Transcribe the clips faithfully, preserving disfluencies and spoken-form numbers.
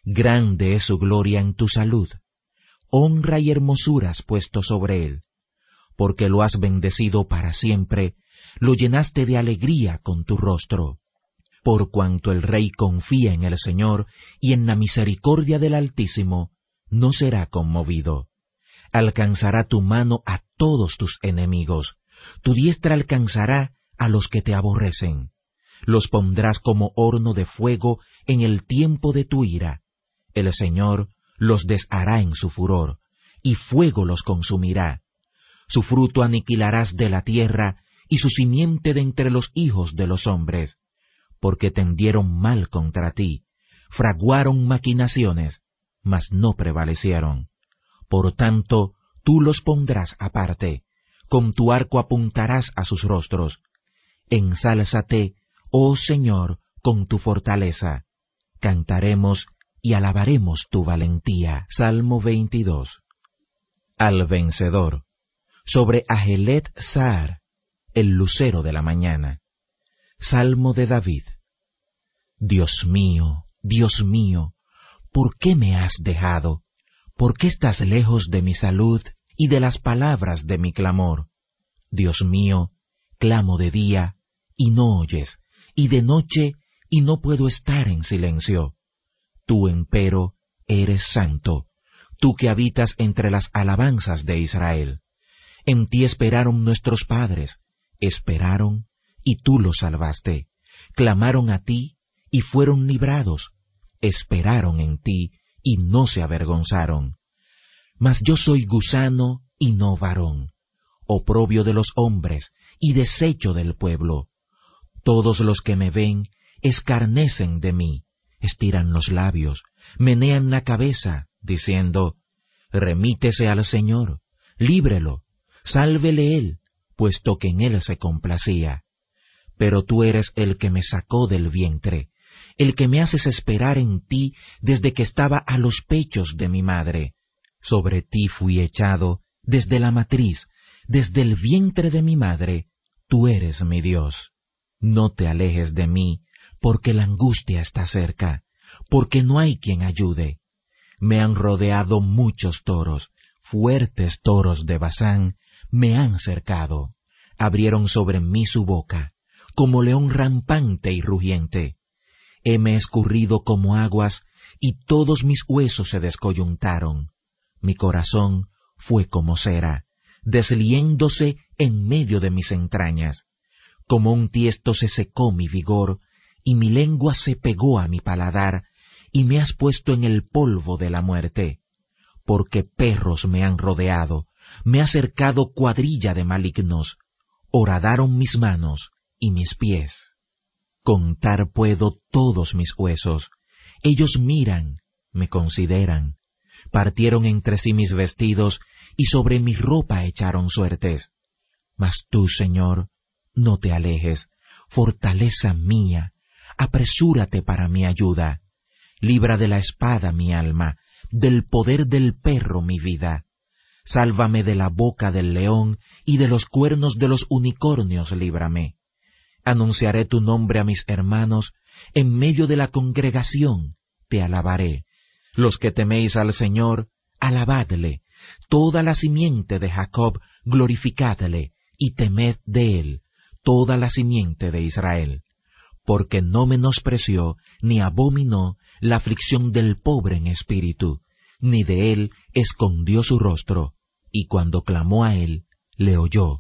Grande es su gloria en tu salud. Honra y hermosura has puesto sobre él. Porque lo has bendecido para siempre, lo llenaste de alegría con tu rostro. Por cuanto el rey confía en el Señor y en la misericordia del Altísimo, no será conmovido. Alcanzará tu mano a todos tus enemigos, tu diestra alcanzará a los que te aborrecen. Los pondrás como horno de fuego en el tiempo de tu ira. El Señor los deshará en su furor, y fuego los consumirá. Su fruto aniquilarás de la tierra, y su simiente de entre los hijos de los hombres, porque tendieron mal contra ti, fraguaron maquinaciones, mas no prevalecieron. Por tanto, tú los pondrás aparte, con tu arco apuntarás a sus rostros. Ensálzate, oh Señor, con tu fortaleza. Cantaremos y alabaremos tu valentía. Salmo veintidós. Al vencedor. Sobre Ajelet Sahar, el lucero de la mañana. Salmo de David. Dios mío, Dios mío, ¿por qué me has dejado? ¿Por qué estás lejos de mi salud y de las palabras de mi clamor? Dios mío, clamo de día y no oyes, y de noche y no puedo estar en silencio. Tú, empero, eres santo, tú que habitas entre las alabanzas de Israel. En ti esperaron nuestros padres, esperaron, y tú los salvaste. Clamaron a ti, y fueron librados. Esperaron en ti, y no se avergonzaron. Mas yo soy gusano y no varón, oprobio de los hombres, y desecho del pueblo. Todos los que me ven escarnecen de mí, estiran los labios, menean la cabeza, diciendo, remítese al Señor, líbrelo, sálvele él, puesto que en él se complacía. Pero tú eres el que me sacó del vientre, el que me haces esperar en ti desde que estaba a los pechos de mi madre. Sobre ti fui echado desde la matriz, desde el vientre de mi madre, tú eres mi Dios. No te alejes de mí, porque la angustia está cerca, porque no hay quien ayude. Me han rodeado muchos toros, fuertes toros de Basán, me han cercado. Abrieron sobre mí su boca, como león rampante y rugiente. Heme escurrido como aguas, y todos mis huesos se descoyuntaron. Mi corazón fue como cera, desliéndose en medio de mis entrañas. Como un tiesto se secó mi vigor, y mi lengua se pegó a mi paladar, y me has puesto en el polvo de la muerte. Porque perros me han rodeado, me ha cercado cuadrilla de malignos, horadaron mis manos y mis pies. Contar puedo todos mis huesos, ellos miran, me consideran. Partieron entre sí mis vestidos, y sobre mi ropa echaron suertes. Mas tú, Señor, no te alejes, fortaleza mía, apresúrate para mi ayuda. Libra de la espada mi alma, del poder del perro mi vida. Sálvame de la boca del león, y de los cuernos de los unicornios líbrame. Anunciaré tu nombre a mis hermanos, en medio de la congregación te alabaré. Los que teméis al Señor, alabadle. Toda la simiente de Jacob, glorificadle, y temed de él, toda la simiente de Israel. Porque no menospreció ni abominó la aflicción del pobre en espíritu, ni de él escondió su rostro, y cuando clamó a él, le oyó.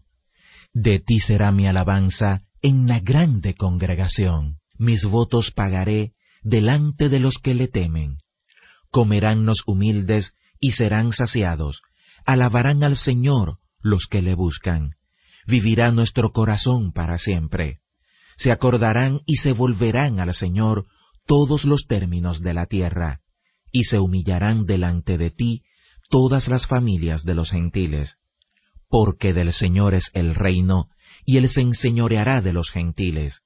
De ti será mi alabanza en la grande congregación, mis votos pagaré delante de los que le temen. Comerán los humildes y serán saciados, alabarán al Señor los que le buscan. Vivirá nuestro corazón para siempre. Se acordarán y se volverán al Señor todos los términos de la tierra, y se humillarán delante de ti todas las familias de los gentiles. Porque del Señor es el reino, y él se enseñoreará de los gentiles.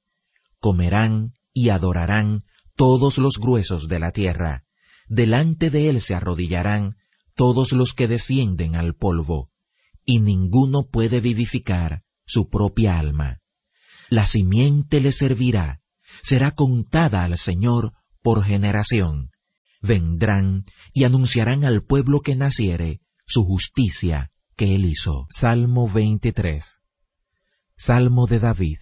Comerán y adorarán todos los gruesos de la tierra. Delante de él se arrodillarán todos los que descienden al polvo, y ninguno puede vivificar su propia alma. La simiente le servirá, será contada al Señor por generación. vendrán y anunciarán al pueblo que naciere su justicia que él hizo. Salmo veintitrés. Salmo de David.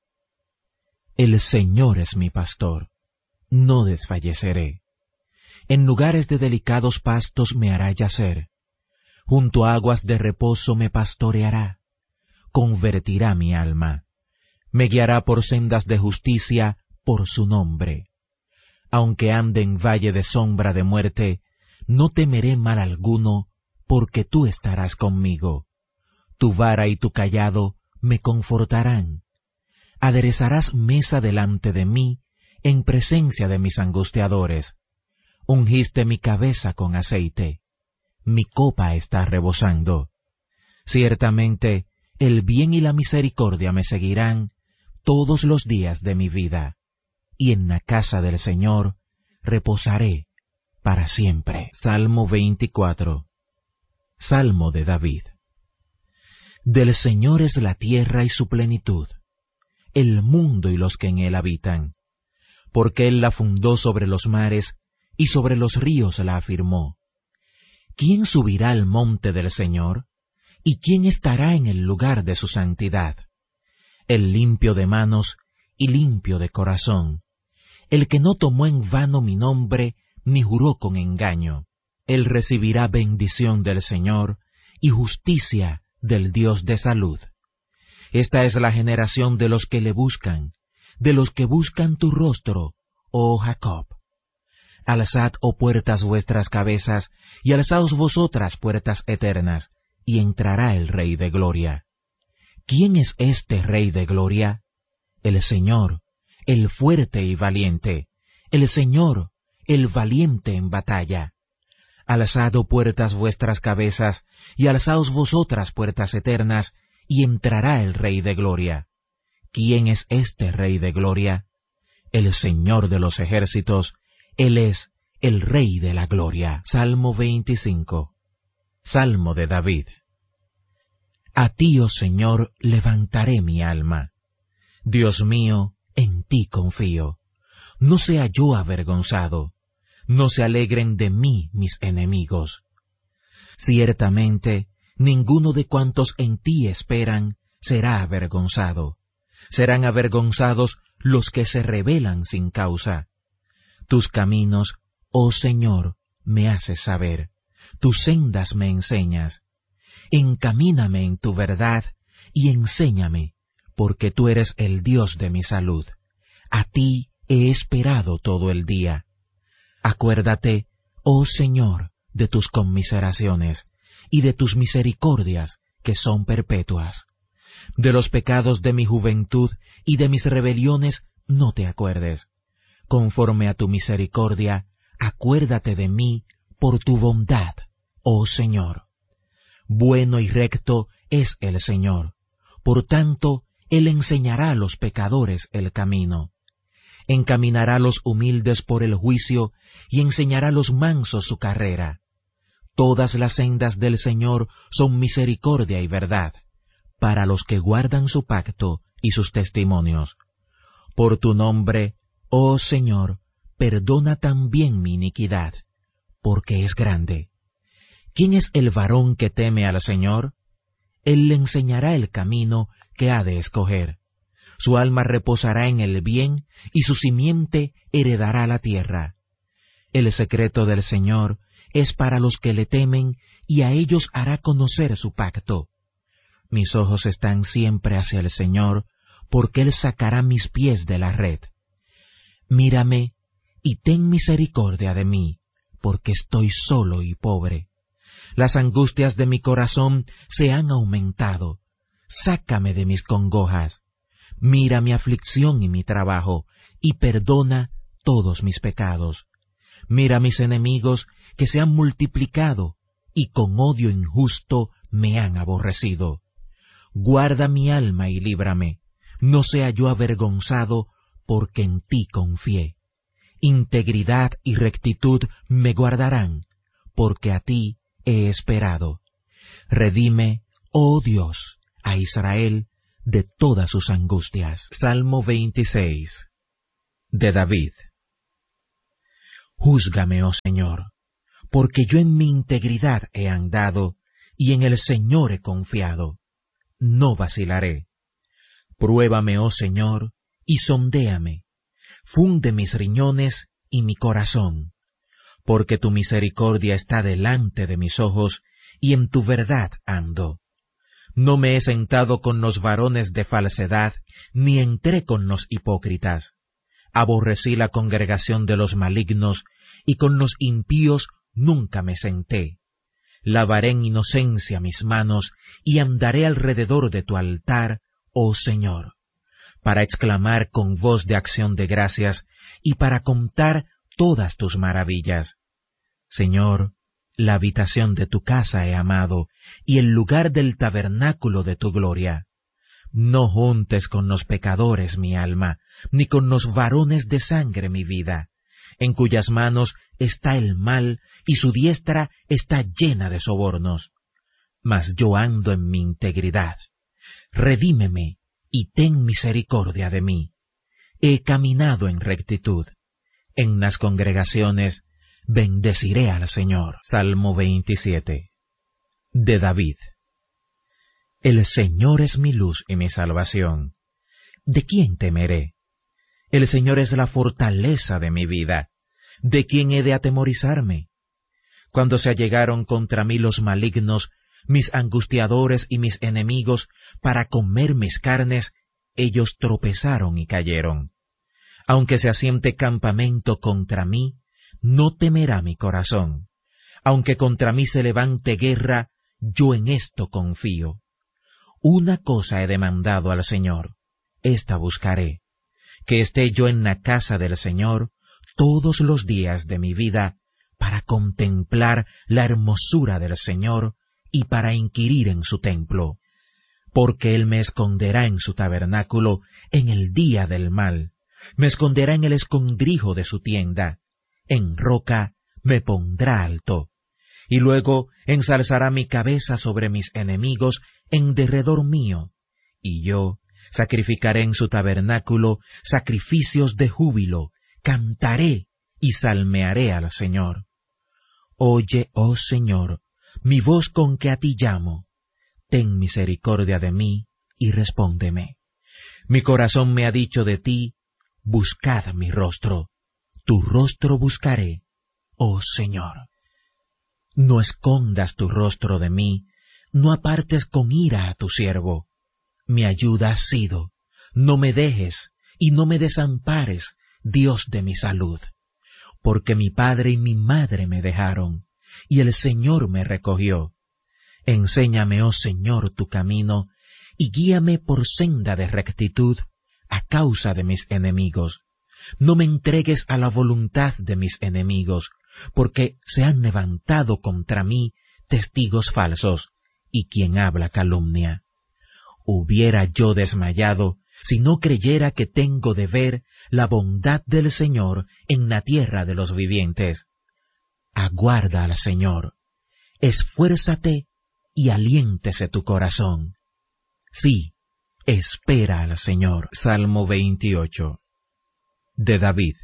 El Señor es mi pastor, no desfalleceré. En lugares de delicados pastos me hará yacer. Junto a aguas de reposo me pastoreará. Convertirá mi alma. Me guiará por sendas de justicia por su nombre. Aunque ande en valle de sombra de muerte, no temeré mal alguno, porque tú estarás conmigo. Tu vara y tu cayado me confortarán. Aderezarás mesa delante de mí, en presencia de mis angustiadores. Ungiste mi cabeza con aceite. Mi copa está rebosando. Ciertamente, el bien y la misericordia me seguirán todos los días de mi vida, y en la casa del Señor reposaré para siempre. Salmo veinticuatro. Salmo de David. Del Señor es la tierra y su plenitud, el mundo y los que en él habitan, porque él la fundó sobre los mares y sobre los ríos la afirmó. ¿Quién subirá al monte del Señor? ¿Y quién estará en el lugar de su santidad? El limpio de manos y limpio de corazón, el que no tomó en vano mi nombre, ni juró con engaño. Él recibirá bendición del Señor y justicia del Dios de salud. Esta es la generación de los que le buscan, de los que buscan tu rostro, oh Jacob. Alzad, oh puertas, vuestras cabezas, y alzaos vosotras, puertas eternas, y entrará el Rey de Gloria. ¿Quién es este Rey de Gloria? El Señor, el fuerte y valiente, el Señor, el valiente en batalla. Alzad, oh puertas, vuestras cabezas, y alzaos vosotras, puertas eternas, y entrará el Rey de Gloria. ¿Quién es este Rey de Gloria? El Señor de los ejércitos, Él es el Rey de la Gloria. Salmo veinticinco. Salmo de David. A ti, oh Señor, levantaré mi alma. Dios mío, en ti confío. No sea yo avergonzado, no se alegren de mí mis enemigos. Ciertamente, ninguno de cuantos en ti esperan será avergonzado. Serán avergonzados los que se rebelan sin causa. Tus caminos, oh Señor, me haces saber, tus sendas me enseñas. Encamíname en tu verdad y enséñame, porque tú eres el Dios de mi salud. A ti he esperado todo el día. Acuérdate, oh Señor, de tus conmiseraciones y de tus misericordias que son perpetuas. De los pecados de mi juventud y de mis rebeliones no te acuerdes. Conforme a tu misericordia, acuérdate de mí por tu bondad, oh Señor. Bueno y recto es el Señor, por tanto, Él enseñará a los pecadores el camino. Encaminará a los humildes por el juicio y enseñará a los mansos su carrera. Todas las sendas del Señor son misericordia y verdad, para los que guardan su pacto y sus testimonios. Por tu nombre, oh Señor, perdona también mi iniquidad, porque es grande. ¿Quién es el varón que teme al Señor? Él le enseñará el camino que ha de escoger. Su alma reposará en el bien, y su simiente heredará la tierra. El secreto del Señor es para los que le temen, y a ellos hará conocer su pacto. Mis ojos están siempre hacia el Señor, porque Él sacará mis pies de la red. Mírame, y ten misericordia de mí, porque estoy solo y pobre. Las angustias de mi corazón se han aumentado. Sácame de mis congojas. Mira mi aflicción y mi trabajo, y perdona todos mis pecados. Mira mis enemigos que se han multiplicado, y con odio injusto me han aborrecido. Guarda mi alma y líbrame, no sea yo avergonzado, porque en ti confié. Integridad y rectitud me guardarán, porque a ti he esperado. Redime, oh Dios, a Israel de todas sus angustias. Salmo veintiséis. De David. Júzgame, oh Señor, porque yo en mi integridad he andado, y en el Señor he confiado. No vacilaré. Pruébame, oh Señor, y sondéame. Funde mis riñones y mi corazón, porque tu misericordia está delante de mis ojos, y en tu verdad ando. No me he sentado con los varones de falsedad, ni entré con los hipócritas. Aborrecí la congregación de los malignos, y con los impíos nunca me senté. Lavaré en inocencia mis manos, y andaré alrededor de tu altar, oh Señor, para exclamar con voz de acción de gracias, y para contar todas tus maravillas. Señor, la habitación de tu casa he amado, y el lugar del tabernáculo de tu gloria. No juntes con los pecadores mi alma, ni con los varones de sangre mi vida, en cuyas manos está el mal, y su diestra está llena de sobornos. Mas yo ando en mi integridad. Redímeme, y ten misericordia de mí. He caminado en rectitud. En las congregaciones bendeciré al Señor. Salmo veintisiete. De David. El Señor es mi luz y mi salvación. ¿De quién temeré? El Señor es la fortaleza de mi vida. ¿De quién he de atemorizarme? Cuando se allegaron contra mí los malignos, mis angustiadores y mis enemigos, para comer mis carnes, ellos tropezaron y cayeron. Aunque se asiente campamento contra mí, no temerá mi corazón. Aunque contra mí se levante guerra, yo en esto confío. Una cosa he demandado al Señor, esta buscaré, que esté yo en la casa del Señor todos los días de mi vida, para contemplar la hermosura del Señor y para inquirir en su templo. Porque Él me esconderá en su tabernáculo en el día del mal, me esconderá en el escondrijo de su tienda, en roca me pondrá alto, y luego ensalzará mi cabeza sobre mis enemigos en derredor mío, y yo sacrificaré en su tabernáculo sacrificios de júbilo, cantaré y salmearé al Señor. Oye, oh Señor, mi voz con que a ti llamo. Ten misericordia de mí y respóndeme. Mi corazón me ha dicho de ti, buscad mi rostro. Tu rostro buscaré, oh Señor. No escondas tu rostro de mí, no apartes con ira a tu siervo. Mi ayuda has sido, no me dejes y no me desampares, Dios de mi salud. Porque mi padre y mi madre me dejaron, y el Señor me recogió. Enséñame, oh Señor, tu camino, y guíame por senda de rectitud a causa de mis enemigos. No me entregues a la voluntad de mis enemigos, porque se han levantado contra mí testigos falsos, y quien habla calumnia. Hubiera yo desmayado si no creyera que tengo de ver la bondad del Señor en la tierra de los vivientes. Aguarda al Señor, esfuérzate y aliéntese tu corazón. Sí, espera al Señor. Salmo veintiocho. De David.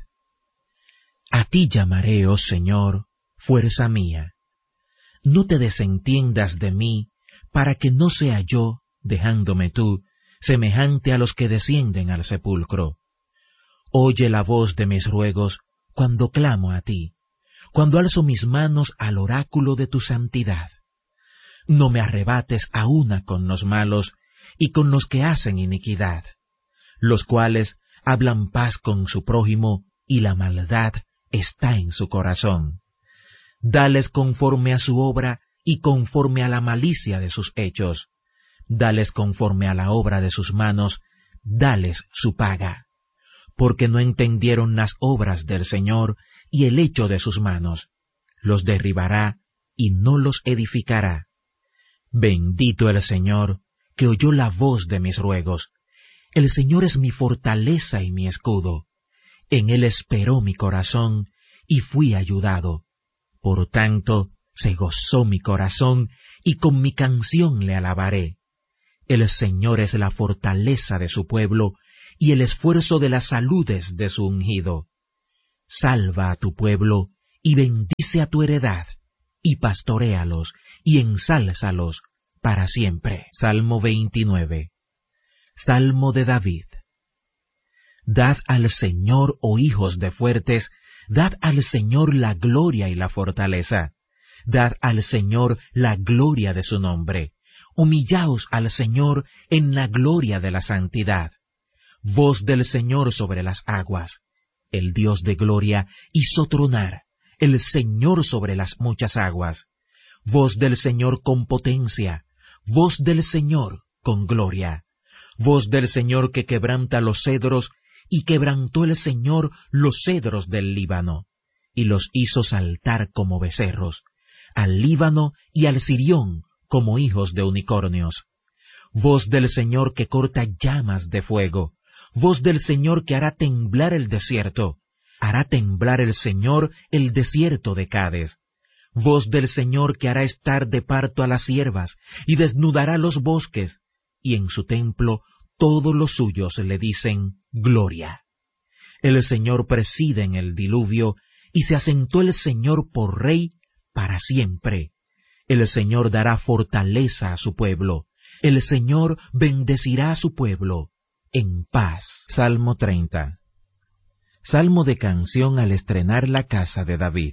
A ti llamaré, oh Señor, fuerza mía. No te desentiendas de mí, para que no sea yo, dejándome tú, semejante a los que descienden al sepulcro. Oye la voz de mis ruegos cuando clamo a ti, cuando alzo mis manos al oráculo de tu santidad. No me arrebates a una con los malos y con los que hacen iniquidad, los cuales hablan paz con su prójimo y la maldad está en su corazón. Dales conforme a su obra y conforme a la malicia de sus hechos. Dales conforme a la obra de sus manos, dales su paga. Porque no entendieron las obras del Señor y el hecho de sus manos. Los derribará y no los edificará. Bendito el Señor, que oyó la voz de mis ruegos. El Señor es mi fortaleza y mi escudo. En Él esperó mi corazón, y fui ayudado. Por tanto, se gozó mi corazón, y con mi canción le alabaré. El Señor es la fortaleza de su pueblo, y el esfuerzo de las saludes de su ungido. salva a tu pueblo, y bendice a tu heredad, y pastoréalos, y ensálzalos para siempre. Salmo veintinueve. Salmo de David. Dad al Señor, oh hijos de fuertes, dad al Señor la gloria y la fortaleza. Dad al Señor la gloria de su nombre. Humillaos al Señor en la gloria de la santidad. Voz del Señor sobre las aguas. El Dios de gloria hizo tronar, el Señor sobre las muchas aguas. Voz del Señor con potencia, voz del Señor con gloria. Voz del Señor que quebranta los cedros, y quebrantó el Señor los cedros del Líbano, y los hizo saltar como becerros, al Líbano y al Sirión como hijos de unicornios. Voz del Señor que corta llamas de fuego, voz del Señor que hará temblar el desierto, hará temblar el Señor el desierto de Cades. Voz del Señor que hará estar de parto a las ciervas, y desnudará los bosques, y en su templo todos los suyos le dicen gloria. El Señor preside en el diluvio, y se asentó el Señor por rey para siempre. El Señor dará fortaleza a su pueblo, el Señor bendecirá a su pueblo en paz. Salmo treinta. Salmo de canción al estrenar la casa de David.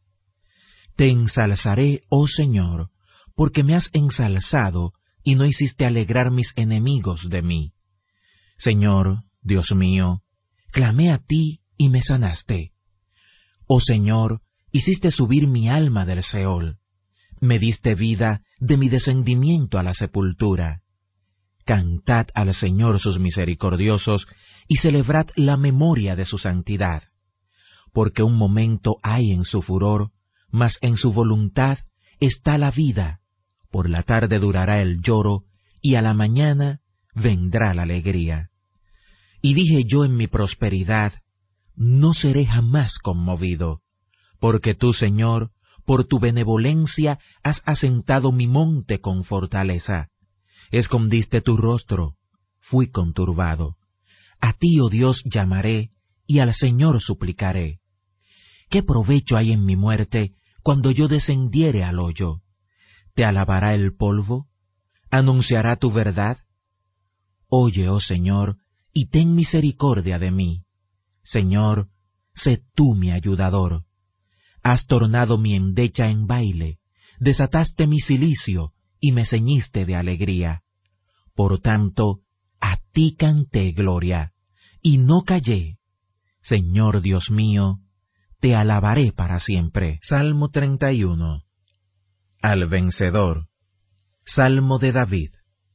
Te ensalzaré, oh Señor, porque me has ensalzado, y no hiciste alegrar mis enemigos de mí. Señor, Dios mío, clamé a ti y me sanaste. Oh Señor, hiciste subir mi alma del Seol. Me diste vida de mi descendimiento a la sepultura. Cantad al Señor sus misericordiosos, y celebrad la memoria de su santidad. Porque un momento hay en su furor, mas en su voluntad está la vida. Por la tarde durará el lloro, y a la mañana vendrá la alegría. Y dije yo en mi prosperidad, no seré jamás conmovido, porque tú, Señor, por tu benevolencia has asentado mi monte con fortaleza. Escondiste tu rostro, fui conturbado. A ti, oh Dios, llamaré, y al Señor suplicaré. ¿Qué provecho hay en mi muerte cuando yo descendiere al hoyo? ¿Te alabará el polvo? ¿Anunciará tu verdad? Oye, oh Señor, y ten misericordia de mí. Señor, sé tú mi ayudador. Has tornado mi endecha en baile, desataste mi cilicio, y me ceñiste de alegría. Por tanto, a ti canté gloria, y no callé. Señor Dios mío, te alabaré para siempre. Salmo treinta y uno. Al vencedor. Salmo de David.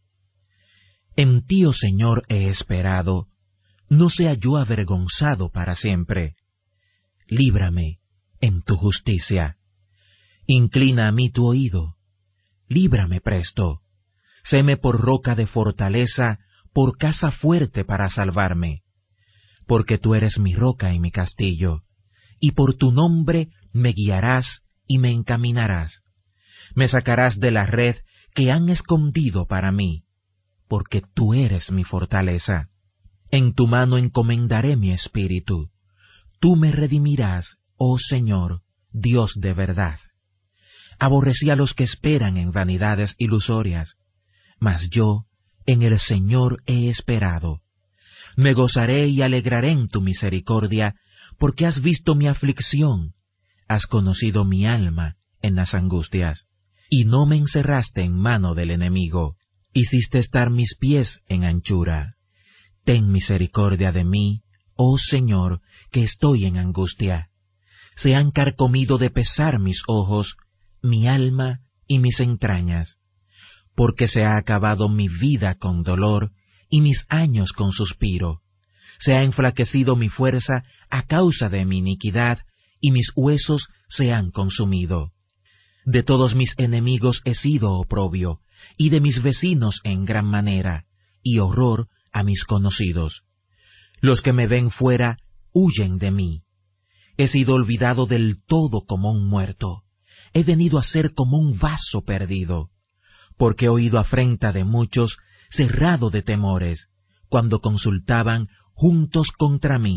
En ti, oh Señor, he esperado, no sea yo avergonzado para siempre. Líbrame en tu justicia. Inclina a mí tu oído. Líbrame presto. Séme por roca de fortaleza, por casa fuerte para salvarme. Porque tú eres mi roca y mi castillo, y por tu nombre me guiarás y me encaminarás. Me sacarás de la red que han escondido para mí, porque tú eres mi fortaleza. En tu mano encomendaré mi espíritu. Tú me redimirás, oh Señor, Dios de verdad. Aborrecí a los que esperan en vanidades ilusorias, mas yo en el Señor he esperado. Me gozaré y alegraré en tu misericordia, porque has visto mi aflicción, has conocido mi alma en las angustias, y no me encerraste en mano del enemigo. Hiciste estar mis pies en anchura. Ten misericordia de mí, oh Señor, que estoy en angustia. Se han carcomido de pesar mis ojos, mi alma y mis entrañas, porque se ha acabado mi vida con dolor y mis años con suspiro. Se ha enflaquecido mi fuerza a causa de mi iniquidad, y mis huesos se han consumido. De todos mis enemigos he sido oprobio, y de mis vecinos en gran manera, y horror a mis conocidos. Los que me ven fuera huyen de mí. He sido olvidado del todo como un muerto. He venido a ser como un vaso perdido, porque he oído afrenta de muchos, cerrado de temores, cuando consultaban juntos contra mí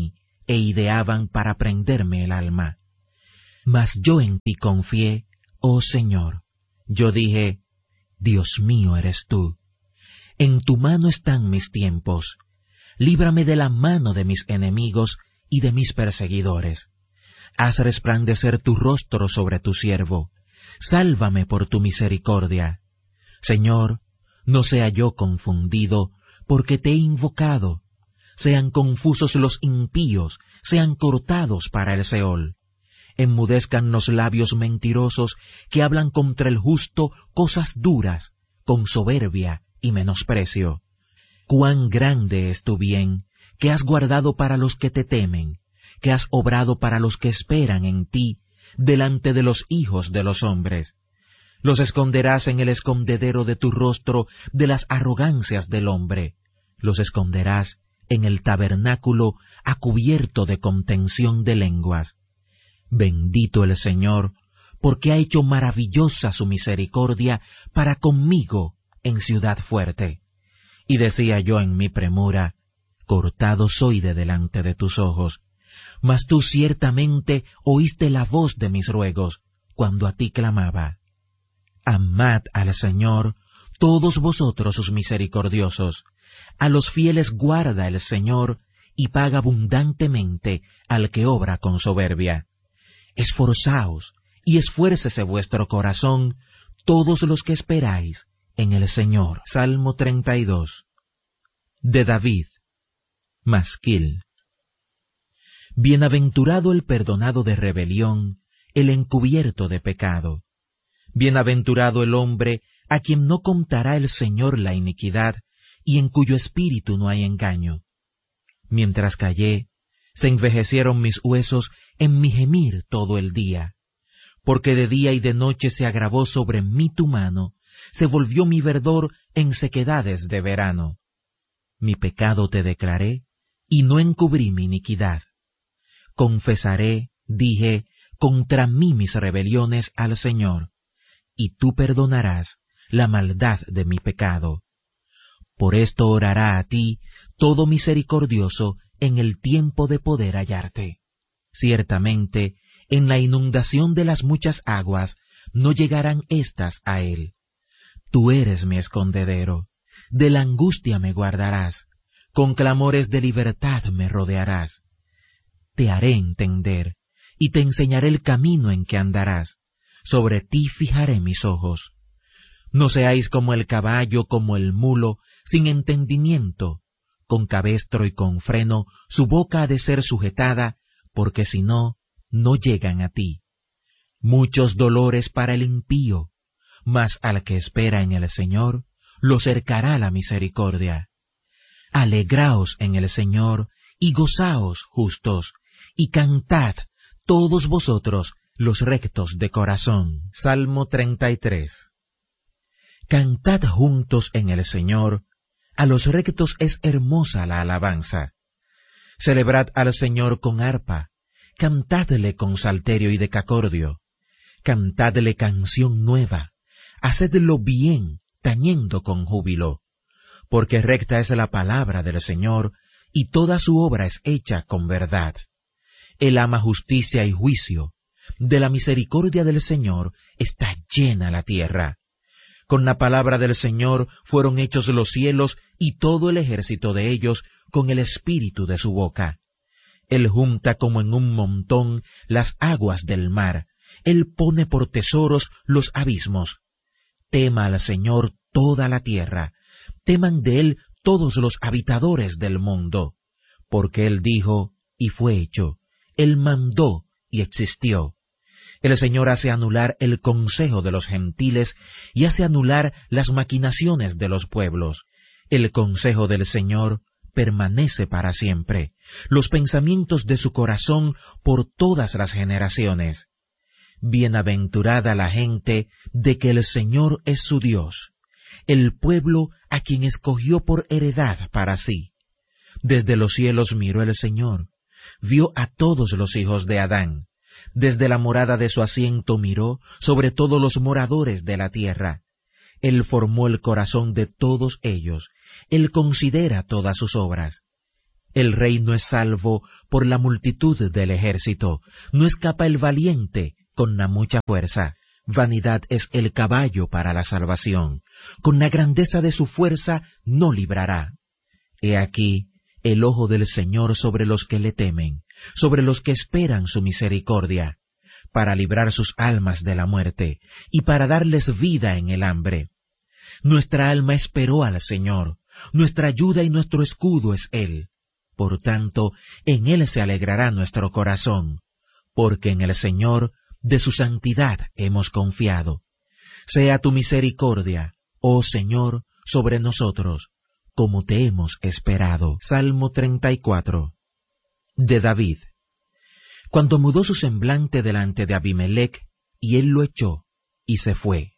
e ideaban para prenderme el alma. Mas yo en ti confié, oh Señor. Yo dije, Dios mío eres tú. En tu mano están mis tiempos. Líbrame de la mano de mis enemigos y de mis perseguidores. Haz resplandecer tu rostro sobre tu siervo. Sálvame por tu misericordia. Señor, no sea yo confundido, porque te he invocado. Sean confusos los impíos, sean cortados para el Seol. Enmudezcan los labios mentirosos que hablan contra el justo cosas duras, con soberbia y menosprecio. Cuán grande es tu bien, que has guardado para los que te temen, que has obrado para los que esperan en ti, delante de los hijos de los hombres. Los esconderás en el escondedero de tu rostro de las arrogancias del hombre. Los esconderás en el tabernáculo a cubierto de contención de lenguas. Bendito el Señor, porque ha hecho maravillosa su misericordia para conmigo en ciudad fuerte. Y decía yo en mi premura, cortado soy de delante de tus ojos. Mas tú ciertamente oíste la voz de mis ruegos, cuando a ti clamaba. Amad al Señor, todos vosotros sus misericordiosos. A los fieles guarda el Señor, y paga abundantemente al que obra con soberbia. Esforzaos, y esfuércese vuestro corazón, todos los que esperáis en el Señor. Salmo treinta y dos. De David. Masquil. Bienaventurado el perdonado de rebelión, el encubierto de pecado. Bienaventurado el hombre a quien no contará el Señor la iniquidad, y en cuyo espíritu no hay engaño. Mientras callé, se envejecieron mis huesos en mi gemir todo el día, porque de día y de noche se agravó sobre mí tu mano, se volvió mi verdor en sequedades de verano. Mi pecado te declaré, y no encubrí mi iniquidad. Confesaré, dije, contra mí mis rebeliones al Señor, y tú perdonarás la maldad de mi pecado. Por esto orará a ti todo misericordioso en el tiempo de poder hallarte. Ciertamente, en la inundación de las muchas aguas no llegarán éstas a él. Tú eres mi escondedero, de la angustia me guardarás, con clamores de libertad me rodearás. Te haré entender, y te enseñaré el camino en que andarás. Sobre ti fijaré mis ojos. No seáis como el caballo, como el mulo, sin entendimiento. Con cabestro y con freno su boca ha de ser sujetada, porque si no, no llegan a ti. Muchos dolores para el impío, mas al que espera en el Señor, lo cercará la misericordia. Alegraos en el Señor, y gozaos justos, y cantad todos vosotros los rectos de corazón. Salmo treinta y tres. Cantad juntos en el Señor, a los rectos es hermosa la alabanza. Celebrad al Señor con arpa, cantadle con salterio y decacordio, cantadle canción nueva, hacedlo bien, tañendo con júbilo, porque recta es la palabra del Señor, y toda su obra es hecha con verdad. Él ama justicia y juicio, de la misericordia del Señor está llena la tierra. Con la palabra del Señor fueron hechos los cielos y todo el ejército de ellos con el espíritu de su boca. Él junta como en un montón las aguas del mar, Él pone por tesoros los abismos. Tema al Señor toda la tierra, teman de Él todos los habitadores del mundo, porque Él dijo y fue hecho, Él mandó y existió. El Señor hace anular el consejo de los gentiles y hace anular las maquinaciones de los pueblos. El consejo del Señor permanece para siempre, los pensamientos de su corazón por todas las generaciones. Bienaventurada la gente de que el Señor es su Dios, el pueblo a quien escogió por heredad para sí. Desde los cielos miró el Señor, vio a todos los hijos de Adán. Desde la morada de su asiento miró sobre todos los moradores de la tierra. Él formó el corazón de todos ellos, Él considera todas sus obras. El rey no es salvo por la multitud del ejército, no escapa el valiente con la mucha fuerza. Vanidad es el caballo para la salvación, con la grandeza de su fuerza no librará. He aquí el ojo del Señor sobre los que le temen, sobre los que esperan su misericordia, para librar sus almas de la muerte, y para darles vida en el hambre. Nuestra alma esperó al Señor, nuestra ayuda y nuestro escudo es Él. Por tanto, en Él se alegrará nuestro corazón, porque en el Señor de su santidad hemos confiado. Sea tu misericordia, oh Señor, sobre nosotros, como te hemos esperado. Salmo treinta y cuatro. De David. Cuando mudó su semblante delante de Abimelech, y él lo echó, y se fue.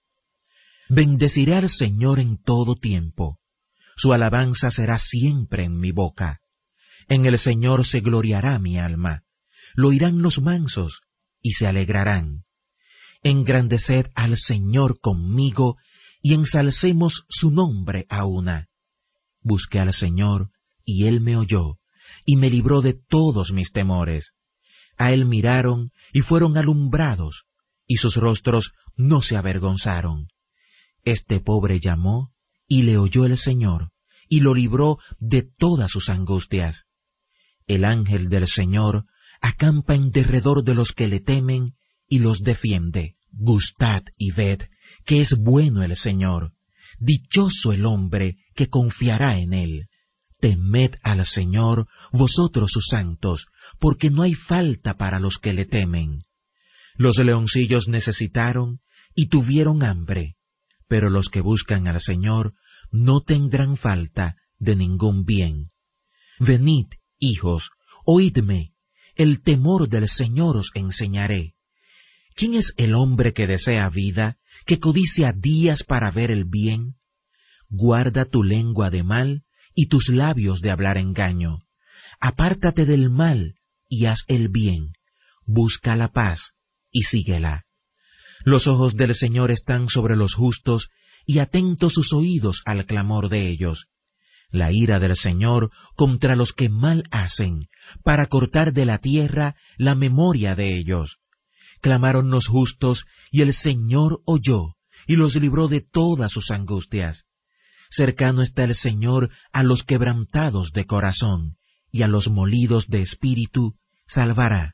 Bendeciré al Señor en todo tiempo, su alabanza será siempre en mi boca. En el Señor se gloriará mi alma, lo oirán los mansos, y se alegrarán. Engrandeced al Señor conmigo, y ensalcemos su nombre a una. Busqué al Señor, y Él me oyó, y me libró de todos mis temores. A Él miraron, y fueron alumbrados, y sus rostros no se avergonzaron. Este pobre llamó, y le oyó el Señor, y lo libró de todas sus angustias. El ángel del Señor acampa en derredor de los que le temen, y los defiende. Gustad y ved que es bueno el Señor. Dichoso el hombre que confiará en él. Temed al Señor, vosotros sus santos, porque no hay falta para los que le temen. Los leoncillos necesitaron y tuvieron hambre, pero los que buscan al Señor no tendrán falta de ningún bien. Venid, hijos, oídme, el temor del Señor os enseñaré. ¿Quién es el hombre que desea vida, que codicia días para ver el bien? Guarda tu lengua de mal y tus labios de hablar engaño. Apártate del mal y haz el bien. Busca la paz y síguela. Los ojos del Señor están sobre los justos y atentos sus oídos al clamor de ellos. La ira del Señor contra los que mal hacen, para cortar de la tierra la memoria de ellos. Clamaron los justos, y el Señor oyó, y los libró de todas sus angustias. Cercano está el Señor a los quebrantados de corazón, y a los molidos de espíritu salvará.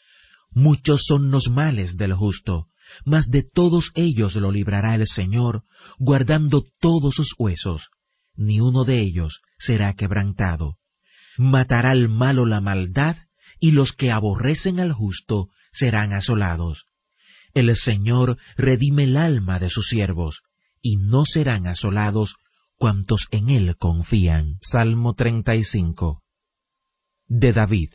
Muchos son los males del justo, mas de todos ellos lo librará el Señor, guardando todos sus huesos. Ni uno de ellos será quebrantado. Matará al malo la maldad, y los que aborrecen al justo serán asolados. El Señor redime el alma de sus siervos, y no serán asolados cuantos en Él confían. Salmo treinta y cinco. De David.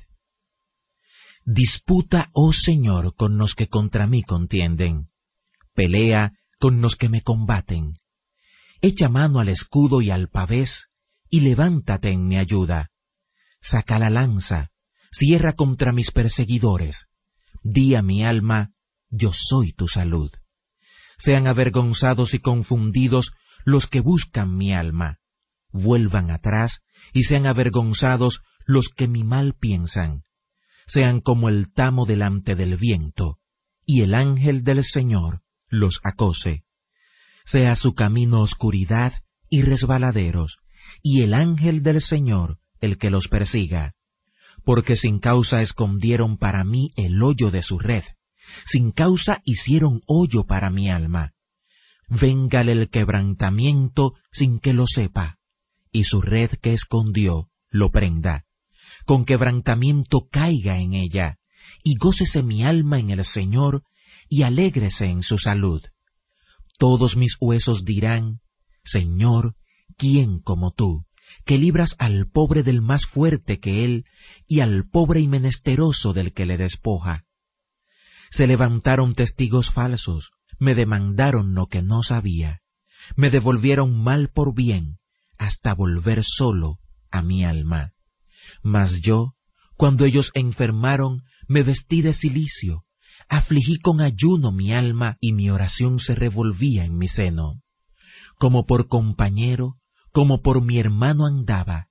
Disputa, oh Señor, con los que contra mí contienden. Pelea con los que me combaten. Echa mano al escudo y al pavés, y levántate en mi ayuda. Saca la lanza, cierra contra mis perseguidores. Di a mi alma, yo soy tu salud. Sean avergonzados y confundidos los que buscan mi alma. Vuelvan atrás y sean avergonzados los que mi mal piensan. Sean como el tamo delante del viento, y el ángel del Señor los acose. Sea su camino oscuridad y resbaladeros, y el ángel del Señor el que los persiga. Porque sin causa escondieron para mí el hoyo de su red, sin causa hicieron hoyo para mi alma. Véngale el quebrantamiento sin que lo sepa, y su red que escondió lo prenda. Con quebrantamiento caiga en ella, y gócese mi alma en el Señor, y alégrese en su salud. Todos mis huesos dirán, Señor, ¿quién como tú, que libras al pobre del más fuerte que él, y al pobre y menesteroso del que le despoja? Se levantaron testigos falsos, me demandaron lo que no sabía, me devolvieron mal por bien, hasta volver solo a mi alma. Mas yo, cuando ellos enfermaron, me vestí de cilicio, afligí con ayuno mi alma, y mi oración se revolvía en mi seno. Como por compañero, como por mi hermano andaba,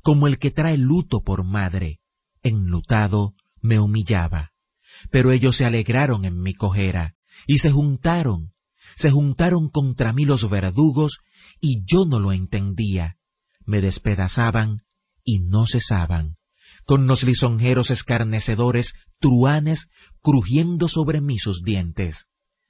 como el que trae luto por madre. Enlutado me humillaba. Pero ellos se alegraron en mi cojera, y se juntaron, se juntaron contra mí los verdugos, y yo no lo entendía. Me despedazaban y no cesaban, con los lisonjeros escarnecedores, truhanes, crujiendo sobre mí sus dientes.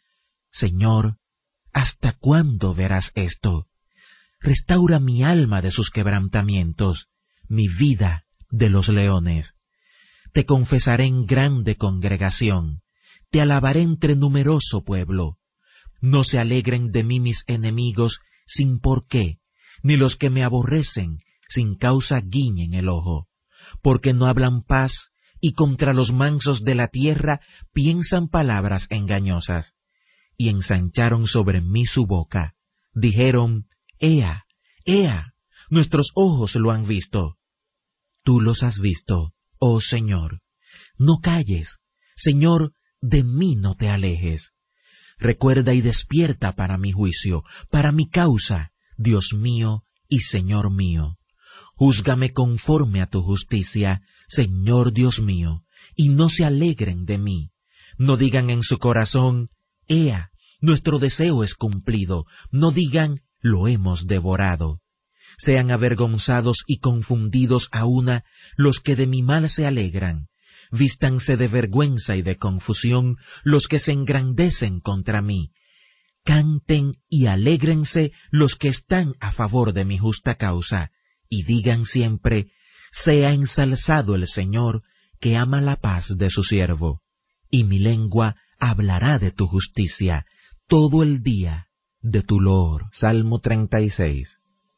Señor, ¿hasta cuándo verás esto? Restaura mi alma de sus quebrantamientos, mi vida de los leones. Te confesaré en grande congregación, te alabaré entre numeroso pueblo. No se alegren de mí mis enemigos sin por qué, ni los que me aborrecen sin causa guiñen el ojo, porque no hablan paz, y contra los mansos de la tierra piensan palabras engañosas. Y ensancharon sobre mí su boca, dijeron, Ea, Ea, nuestros ojos lo han visto. Tú los has visto, oh Señor. No calles, Señor, de mí no te alejes. Recuerda y despierta para mi juicio, para mi causa, Dios mío y Señor mío. Júzgame conforme a tu justicia, Señor Dios mío, y no se alegren de mí. No digan en su corazón, Ea, nuestro deseo es cumplido. No digan, lo hemos devorado. Sean avergonzados y confundidos a una los que de mi mal se alegran. Vístanse de vergüenza y de confusión los que se engrandecen contra mí. Canten y alégrense los que están a favor de mi justa causa, y digan siempre, sea ensalzado el Señor, que ama la paz de su siervo. Y mi lengua hablará de tu justicia todo el día, de tu loor. Salmo treinta y seis.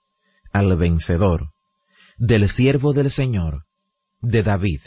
Al vencedor, del siervo del Señor, de David.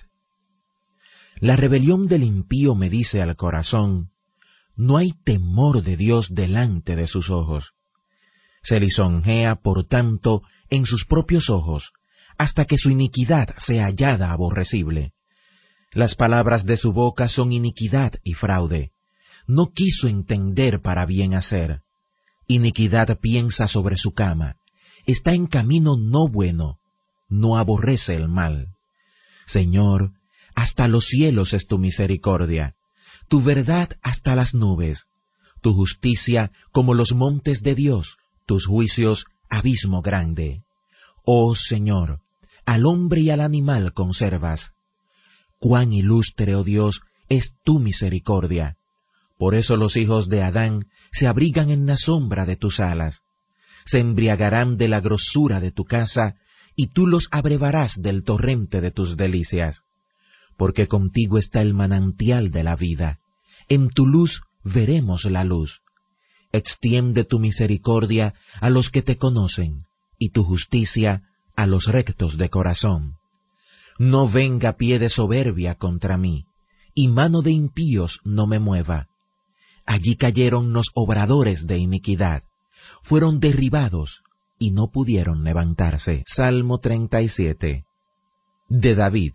La rebelión del impío me dice al corazón, no hay temor de Dios delante de sus ojos. Se lisonjea, por tanto, en sus propios ojos, hasta que su iniquidad sea hallada aborrecible. Las palabras de su boca son iniquidad y fraude. No quiso entender para bien hacer. Iniquidad piensa sobre su cama. Está en camino no bueno. No aborrece el mal. Señor, hasta los cielos es tu misericordia, tu verdad hasta las nubes, tu justicia como los montes de Dios, tus juicios abismo grande. Oh Señor, al hombre y al animal conservas. Cuán ilustre, oh Dios, es tu misericordia. Por eso los hijos de Adán se abrigan en la sombra de tus alas. Se embriagarán de la grosura de tu casa, y tú los abrevarás del torrente de tus delicias. Porque contigo está el manantial de la vida. En tu luz veremos la luz. Extiende tu misericordia a los que te conocen, y tu justicia a los rectos de corazón. No venga pie de soberbia contra mí, y mano de impíos no me mueva. Allí cayeron los obradores de iniquidad, fueron derribados, y no pudieron levantarse. Salmo treinta y siete. De David.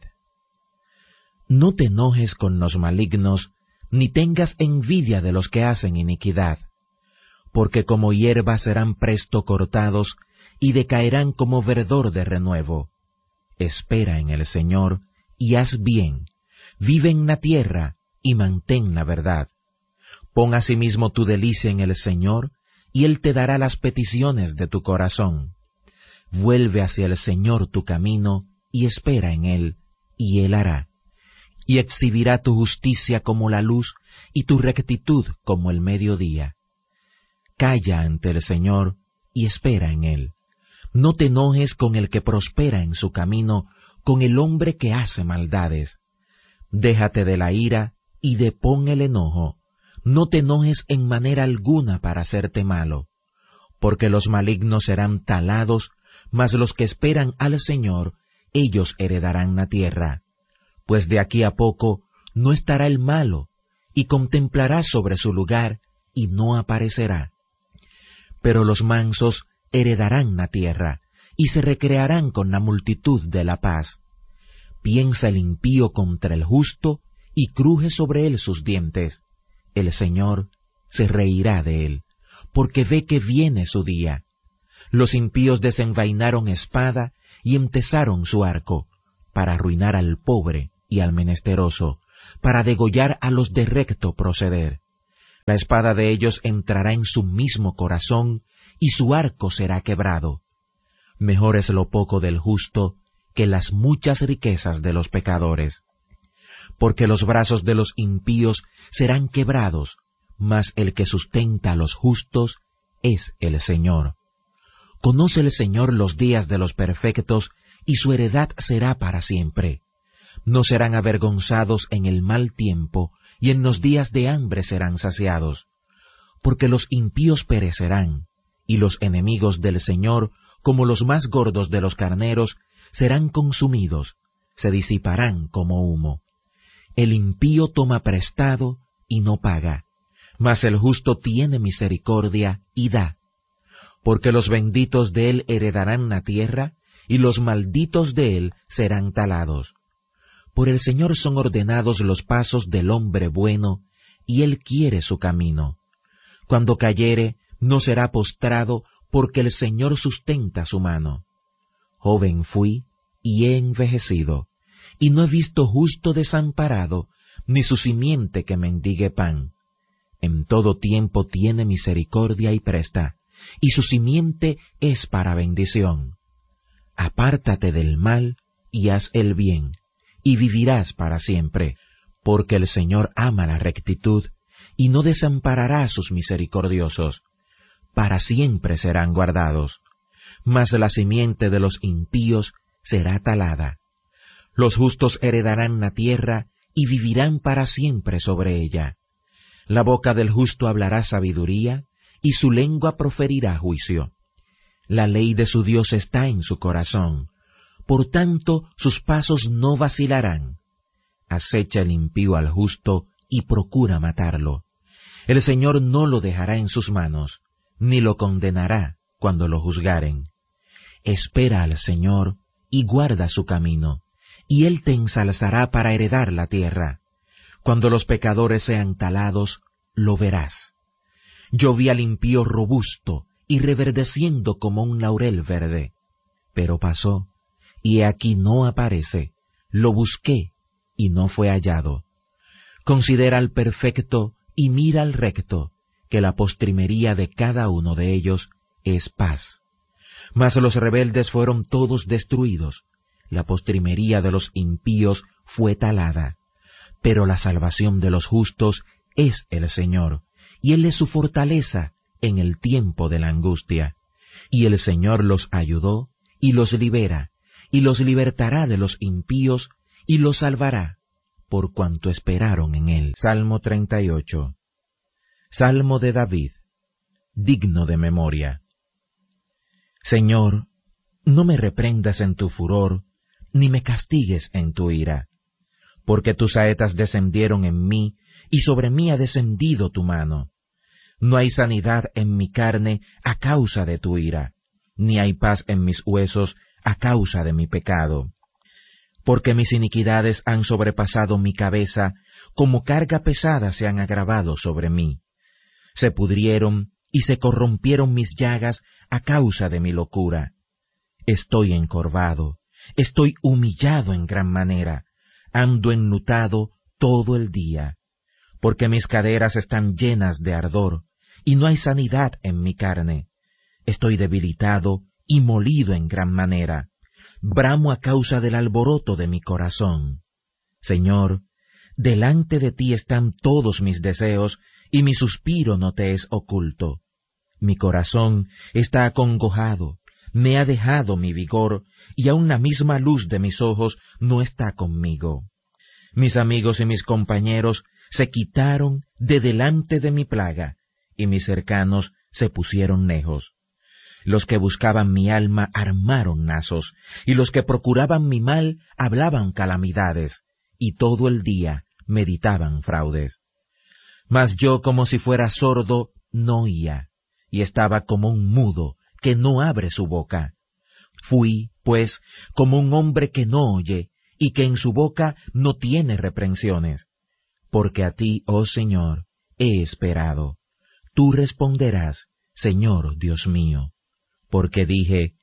No te enojes con los malignos, ni tengas envidia de los que hacen iniquidad, porque como hierba serán presto cortados, y decaerán como verdor de renuevo. Espera en el Señor, y haz bien, vive en la tierra, y mantén la verdad. Pon asimismo tu delicia en el Señor, y Él te dará las peticiones de tu corazón. Vuelve hacia el Señor tu camino, y espera en Él, y Él hará. Y exhibirá tu justicia como la luz, y tu rectitud como el mediodía. Calla ante el Señor, y espera en Él. No te enojes con el que prospera en su camino, con el hombre que hace maldades. Déjate de la ira, y depón el enojo. No te enojes en manera alguna para hacerte malo, porque los malignos serán talados, mas los que esperan al Señor, ellos heredarán la tierra. Pues de aquí a poco no estará el malo, y contemplará sobre su lugar, y no aparecerá. Pero los mansos heredarán la tierra, y se recrearán con la multitud de la paz. Piensa el impío contra el justo, y cruje sobre él sus dientes. El Señor se reirá de él, porque ve que viene su día. Los impíos desenvainaron espada, y entesaron su arco, para arruinar al pobre y al menesteroso, para degollar a los de recto proceder. La espada de ellos entrará en su mismo corazón, y su arco será quebrado. Mejor es lo poco del justo que las muchas riquezas de los pecadores. Porque los brazos de los impíos serán quebrados, mas el que sustenta a los justos es el Señor. Conoce el Señor los días de los perfectos, y su heredad será para siempre. No serán avergonzados en el mal tiempo, y en los días de hambre serán saciados. Porque los impíos perecerán, y los enemigos del Señor, como los más gordos de los carneros, serán consumidos, se disiparán como humo. El impío toma prestado y no paga, mas el justo tiene misericordia y da. Porque los benditos de él heredarán la tierra, y los malditos de él serán talados. Por el Señor son ordenados los pasos del hombre bueno, y él quiere su camino. Cuando cayere, no será postrado, porque el Señor sustenta su mano. Joven fui, y he envejecido, y no he visto justo desamparado, ni su simiente que mendigue pan. En todo tiempo tiene misericordia y presta, y su simiente es para bendición. Apártate del mal, y haz el bien, y vivirás para siempre, porque el Señor ama la rectitud, y no desamparará a sus misericordiosos. Para siempre serán guardados, mas la simiente de los impíos será talada. Los justos heredarán la tierra, y vivirán para siempre sobre ella. La boca del justo hablará sabiduría, y su lengua proferirá juicio. La ley de su Dios está en su corazón, por tanto sus pasos no vacilarán. Acecha el impío al justo, y procura matarlo. El Señor no lo dejará en sus manos, ni lo condenará cuando lo juzgaren. Espera al Señor, y guarda su camino, y Él te ensalzará para heredar la tierra. Cuando los pecadores sean talados, lo verás. Yo vi al impío robusto y reverdeciendo como un laurel verde, pero pasó, y he aquí no aparece. Lo busqué, y no fue hallado. Considera al perfecto, y mira al recto, que la postrimería de cada uno de ellos es paz. Mas los rebeldes fueron todos destruidos, la postrimería de los impíos fue talada. Pero la salvación de los justos es el Señor, y Él es su fortaleza en el tiempo de la angustia. Y el Señor los ayudó, y los libera, y los libertará de los impíos, y los salvará, por cuanto esperaron en Él. Salmo treinta y ocho. Salmo de David, digno de memoria. Señor, no me reprendas en tu furor, ni me castigues en tu ira, porque tus saetas descendieron en mí, y sobre mí ha descendido tu mano. No hay sanidad en mi carne a causa de tu ira, ni hay paz en mis huesos a causa de mi pecado. Porque mis iniquidades han sobrepasado mi cabeza, como carga pesada se han agravado sobre mí. Se pudrieron y se corrompieron mis llagas a causa de mi locura. Estoy encorvado, estoy humillado en gran manera, ando enlutado todo el día, porque mis caderas están llenas de ardor, y no hay sanidad en mi carne. Estoy debilitado y molido en gran manera, bramo a causa del alboroto de mi corazón. Señor, delante de ti están todos mis deseos, y mi suspiro no te es oculto. Mi corazón está acongojado, me ha dejado mi vigor, y aun la misma luz de mis ojos no está conmigo. Mis amigos y mis compañeros se quitaron de delante de mi plaga, y mis cercanos se pusieron lejos. Los que buscaban mi alma armaron lazos, y los que procuraban mi mal hablaban calamidades, y todo el día meditaban fraudes. Mas yo, como si fuera sordo, no oía, y estaba como un mudo que no abre su boca. Fui, pues, como un hombre que no oye, y que en su boca no tiene reprensiones. Porque a ti, oh Señor, he esperado. Tú responderás, Señor Dios mío. Porque dije,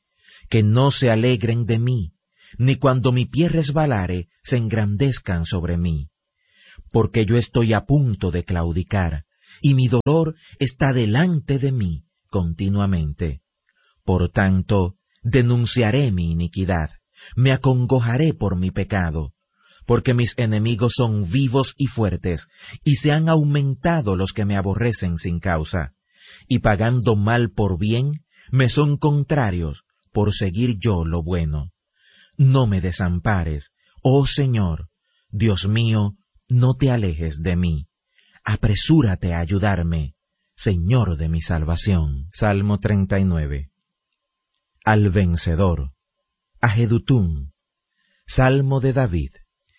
que no se alegren de mí, ni cuando mi pie resbalare se engrandezcan sobre mí. Porque yo estoy a punto de claudicar, y mi dolor está delante de mí continuamente. Por tanto, denunciaré mi iniquidad, me acongojaré por mi pecado, porque mis enemigos son vivos y fuertes, y se han aumentado los que me aborrecen sin causa, y pagando mal por bien, me son contrarios por seguir yo lo bueno. No me desampares, oh Señor, Dios mío, no te alejes de mí. Apresúrate a ayudarme, Señor de mi salvación. Salmo treinta y nueve. Al vencedor, a Jedutún, Salmo de David.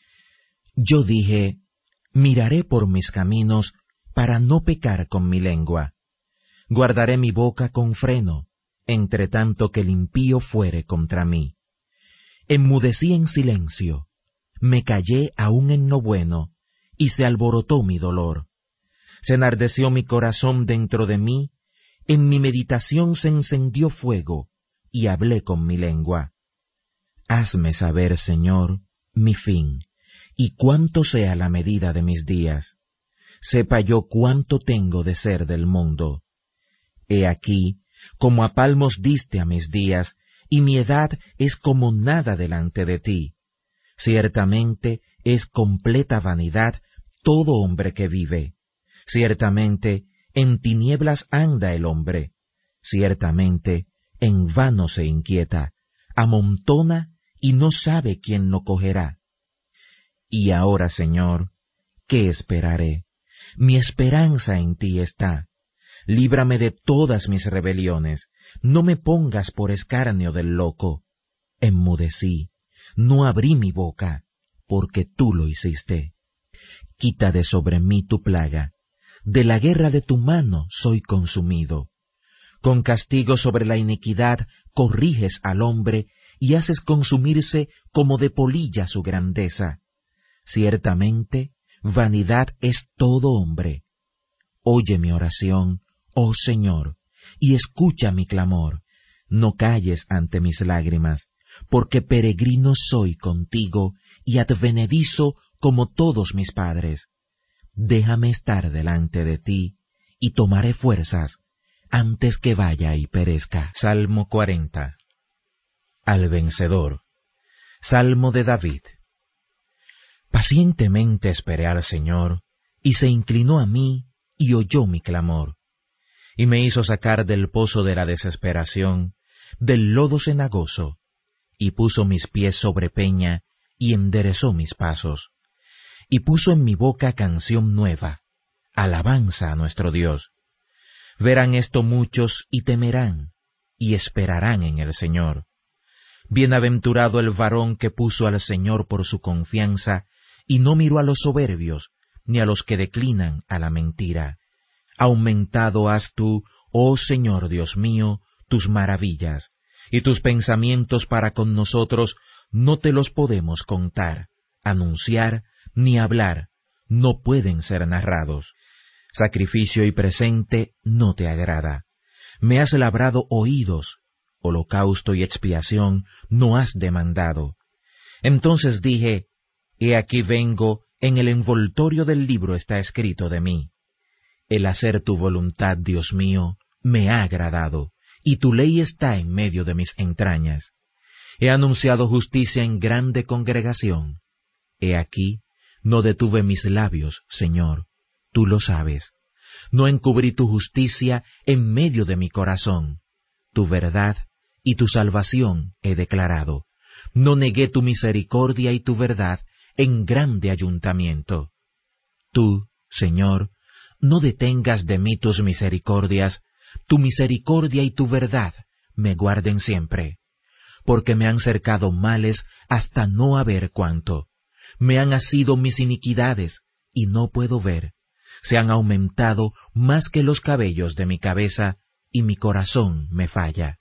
Yo dije, miraré por mis caminos para no pecar con mi lengua. Guardaré mi boca con freno, entre tanto que el impío fuere contra mí. Enmudecí en silencio, me callé aún en lo bueno, y se alborotó mi dolor. Se enardeció mi corazón dentro de mí, en mi meditación se encendió fuego, y hablé con mi lengua. Hazme saber, Señor, mi fin, y cuánto sea la medida de mis días. Sepa yo cuánto tengo de ser del mundo. He aquí, como a palmos diste a mis días, y mi edad es como nada delante de ti. Ciertamente es completa vanidad todo hombre que vive. Ciertamente en tinieblas anda el hombre. Ciertamente en vano se inquieta, amontona y no sabe quién lo cogerá. Y ahora, Señor, ¿qué esperaré? Mi esperanza en ti está. Líbrame de todas mis rebeliones, no me pongas por escarnio del loco. Enmudecí, no abrí mi boca, porque tú lo hiciste. Quita de sobre mí tu plaga, de la guerra de tu mano soy consumido. Con castigo sobre la iniquidad corriges al hombre y haces consumirse como de polilla su grandeza. Ciertamente, vanidad es todo hombre. Oye mi oración, oh Señor, y escucha mi clamor. No calles ante mis lágrimas, porque peregrino soy contigo y advenedizo como todos mis padres. Déjame estar delante de ti, y tomaré fuerzas, antes que vaya y perezca. Salmo cuarenta. Al vencedor. Salmo de David. Pacientemente esperé al Señor, y se inclinó a mí, y oyó mi clamor, y me hizo sacar del pozo de la desesperación, del lodo cenagoso, y puso mis pies sobre peña, y enderezó mis pasos, y puso en mi boca canción nueva, alabanza a nuestro Dios. Verán esto muchos y temerán, y esperarán en el Señor. Bienaventurado el varón que puso al Señor por su confianza, y no miró a los soberbios, ni a los que declinan a la mentira. Aumentado has tú, oh Señor Dios mío, tus maravillas, y tus pensamientos para con nosotros no te los podemos contar, anunciar, ni hablar, no pueden ser narrados. Sacrificio y presente no te agrada. Me has labrado oídos, holocausto y expiación no has demandado. Entonces dije, he aquí vengo, en el envoltorio del libro está escrito de mí. El hacer tu voluntad, Dios mío, me ha agradado, y tu ley está en medio de mis entrañas. He anunciado justicia en grande congregación. He aquí, no detuve mis labios, Señor, tú lo sabes. No encubrí tu justicia en medio de mi corazón. Tu verdad y tu salvación he declarado. No negué tu misericordia y tu verdad en grande ayuntamiento. Tú, Señor, no detengas de mí tus misericordias, tu misericordia y tu verdad me guarden siempre, porque me han cercado males hasta no haber cuánto. Me han asido mis iniquidades, y no puedo ver. Se han aumentado más que los cabellos de mi cabeza, y mi corazón me falla.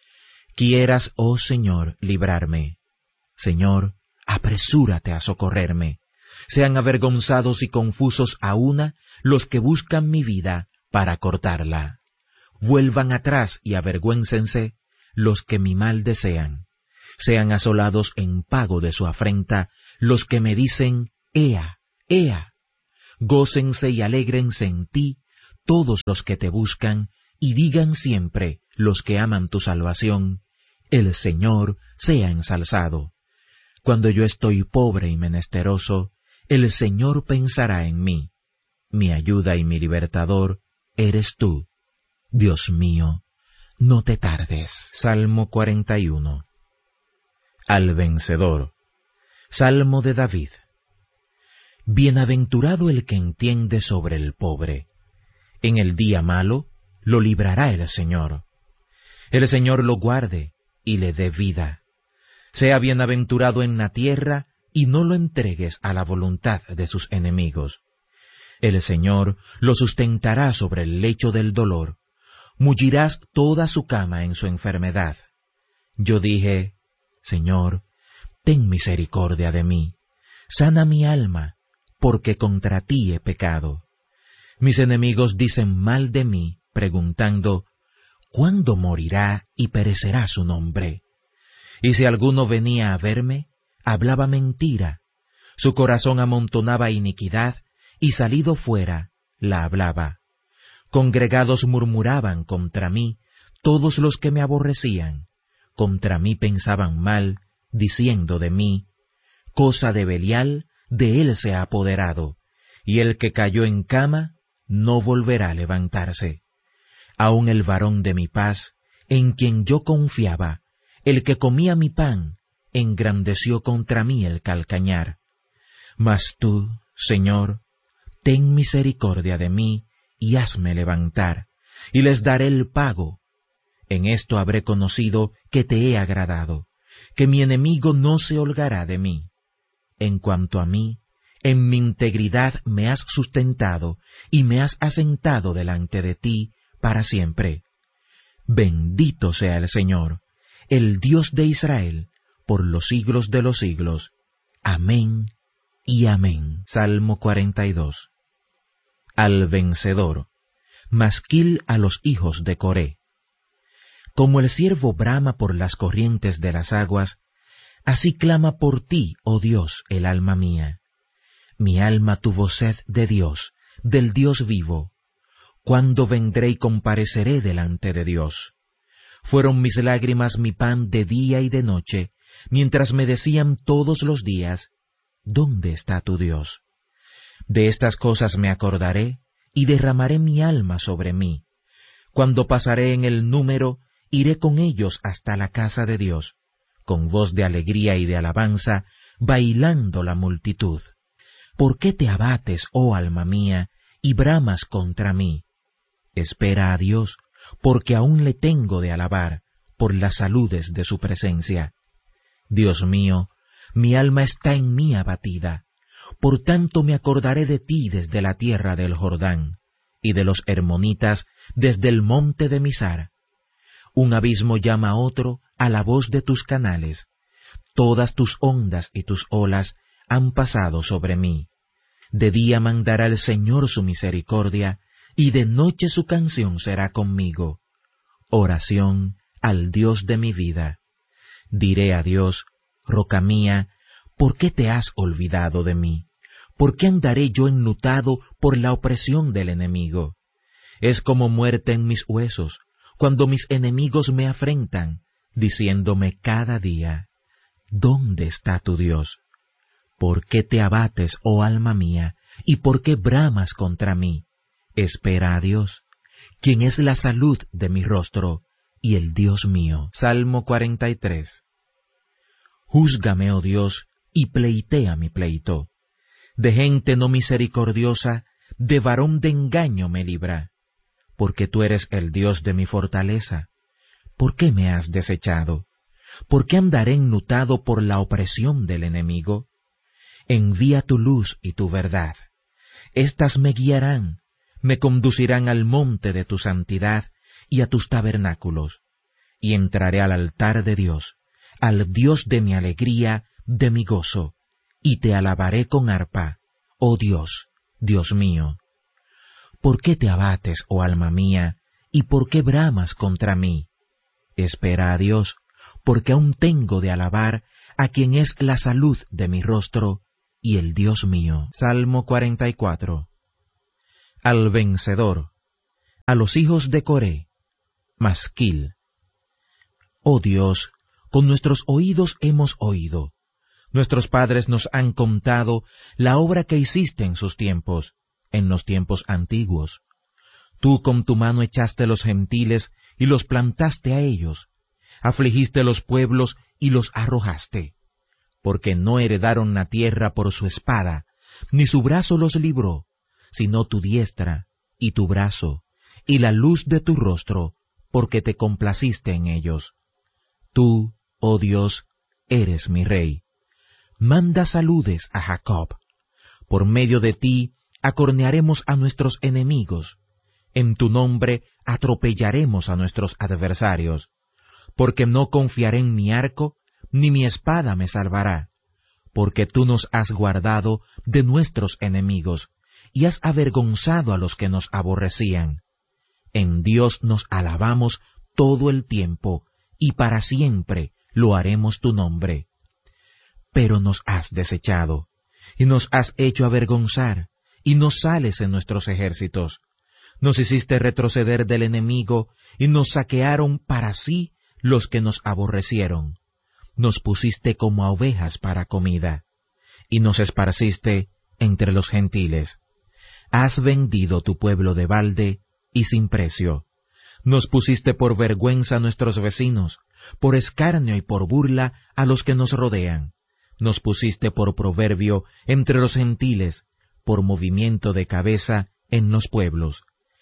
Quieras, oh Señor, librarme. Señor, apresúrate a socorrerme. Sean avergonzados y confusos a una los que buscan mi vida para cortarla. Vuelvan atrás y avergüéncense los que mi mal desean. Sean asolados en pago de su afrenta los que me dicen, Ea, Ea. Gócense y alégrense en ti todos los que te buscan, y digan siempre los que aman tu salvación, el Señor sea ensalzado. Cuando yo estoy pobre y menesteroso, el Señor pensará en mí. Mi ayuda y mi libertador eres tú. Dios mío, no te tardes. Salmo cuarenta y uno. Al vencedor. Salmo de David. Bienaventurado el que entiende sobre el pobre. En el día malo lo librará el Señor. El Señor lo guarde y le dé vida. Sea bienaventurado en la tierra y no lo entregues a la voluntad de sus enemigos. El Señor lo sustentará sobre el lecho del dolor. Mullirás toda su cama en su enfermedad. Yo dije, Señor, ten misericordia de mí. Sana mi alma, porque contra ti he pecado. Mis enemigos dicen mal de mí, preguntando, ¿cuándo morirá y perecerá su nombre? Y si alguno venía a verme, hablaba mentira. Su corazón amontonaba iniquidad, y salido fuera, la hablaba. Congregados murmuraban contra mí, todos los que me aborrecían. Contra mí pensaban mal, diciendo de mí, cosa de Belial, de él se ha apoderado, y el que cayó en cama, no volverá a levantarse. Aun el varón de mi paz, en quien yo confiaba, el que comía mi pan, engrandeció contra mí el calcañar. Mas tú, Señor, ten misericordia de mí, y hazme levantar, y les daré el pago. En esto habré conocido que te he agradado, que mi enemigo no se holgará de mí. En cuanto a mí, en mi integridad me has sustentado, y me has asentado delante de ti para siempre. Bendito sea el Señor, el Dios de Israel, por los siglos de los siglos. Amén y amén. Salmo cuarenta y dos. Al vencedor. Masquil a los hijos de Coré. Como el ciervo brama por las corrientes de las aguas, así clama por ti, oh Dios, el alma mía. Mi alma tuvo sed de Dios, del Dios vivo. ¿Cuándo vendré y compareceré delante de Dios? Fueron mis lágrimas mi pan de día y de noche, mientras me decían todos los días, ¿dónde está tu Dios? De estas cosas me acordaré, y derramaré mi alma sobre mí. Cuando pasaré en el número, iré con ellos hasta la casa de Dios, con voz de alegría y de alabanza, bailando la multitud. ¿Por qué te abates, oh alma mía, y bramas contra mí? Espera a Dios, porque aún le tengo de alabar, por las saludes de su presencia. Dios mío, mi alma está en mí abatida. Por tanto me acordaré de ti desde la tierra del Jordán, y de los hermonitas desde el monte de Misar. Un abismo llama a otro a la voz de tus canales. Todas tus ondas y tus olas han pasado sobre mí. De día mandará el Señor su misericordia, y de noche su canción será conmigo. Oración al Dios de mi vida. Diré a Dios, roca mía, ¿por qué te has olvidado de mí? ¿Por qué andaré yo enlutado por la opresión del enemigo? Es como muerte en mis huesos, cuando mis enemigos me afrentan, diciéndome cada día, ¿dónde está tu Dios? ¿Por qué te abates, oh alma mía, y por qué bramas contra mí? Espera a Dios, quien es la salud de mi rostro y el Dios mío. Salmo cuarenta y tres. Júzgame, oh Dios, y pleitea mi pleito. De gente no misericordiosa, de varón de engaño me libra. Porque tú eres el Dios de mi fortaleza. ¿Por qué me has desechado? ¿Por qué andaré enlutado por la opresión del enemigo? Envía tu luz y tu verdad. Estas me guiarán, me conducirán al monte de tu santidad y a tus tabernáculos, y entraré al altar de Dios, al Dios de mi alegría, de mi gozo, y te alabaré con arpa, oh Dios, Dios mío. ¿Por qué te abates, oh alma mía, y por qué bramas contra mí? Espera a Dios, porque aún tengo de alabar a quien es la salud de mi rostro y el Dios mío. Salmo cuarenta y cuatro. Al vencedor, a los hijos de Coré, Masquil. Oh Dios, con nuestros oídos hemos oído. Nuestros padres nos han contado la obra que hiciste en sus tiempos, en los tiempos antiguos. Tú con tu mano echaste los gentiles y los plantaste a ellos. Afligiste los pueblos y los arrojaste, porque no heredaron la tierra por su espada, ni su brazo los libró, sino tu diestra y tu brazo, y la luz de tu rostro, porque te complaciste en ellos. Tú, oh Dios, eres mi rey. Manda saludes a Jacob. Por medio de ti acornearemos a nuestros enemigos. En tu nombre atropellaremos a nuestros adversarios. Porque no confiaré en mi arco, ni mi espada me salvará. Porque tú nos has guardado de nuestros enemigos, y has avergonzado a los que nos aborrecían. En Dios nos alabamos todo el tiempo, y para siempre lo haremos tu nombre. Pero nos has desechado, y nos has hecho avergonzar, y no sales en nuestros ejércitos. Nos hiciste retroceder del enemigo, y nos saquearon para sí los que nos aborrecieron. Nos pusiste como a ovejas para comida, y nos esparciste entre los gentiles. Has vendido tu pueblo de balde y sin precio. Nos pusiste por vergüenza a nuestros vecinos, por escarnio y por burla a los que nos rodean. Nos pusiste por proverbio entre los gentiles, por movimiento de cabeza en los pueblos.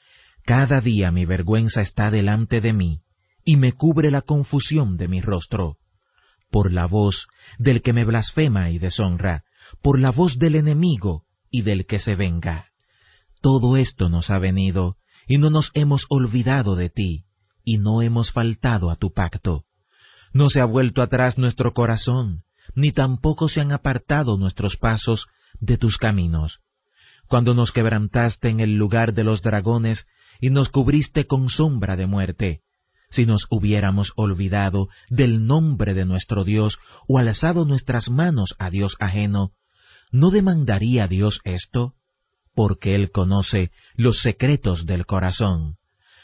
Cada día mi vergüenza está delante de mí, y me cubre la confusión de mi rostro. Por la voz del que me blasfema y deshonra, por la voz del enemigo y del que se venga. Todo esto nos ha venido, y no nos hemos olvidado de ti, y no hemos faltado a tu pacto. No se ha vuelto atrás nuestro corazón, ni tampoco se han apartado nuestros pasos de tus caminos. Cuando nos quebrantaste en el lugar de los dragones, y nos cubriste con sombra de muerte, si nos hubiéramos olvidado del nombre de nuestro Dios, o alzado nuestras manos a Dios ajeno, ¿no demandaría Dios esto? Porque Él conoce los secretos del corazón.